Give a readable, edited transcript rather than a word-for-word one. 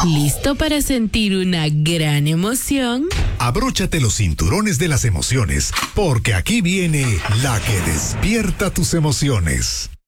¿Listo para sentir una gran emoción? Abróchate los cinturones de las emociones, porque aquí viene la que despierta tus emociones.